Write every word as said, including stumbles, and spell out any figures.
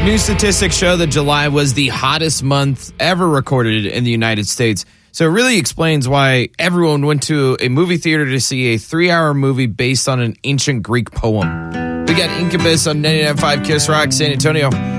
New statistics show that July was the hottest month ever recorded in the United States. So it really explains why everyone went to a movie theater to see a three-hour movie based on an ancient Greek poem. We got Incubus on ninety-nine point five Kiss Rock, San Antonio.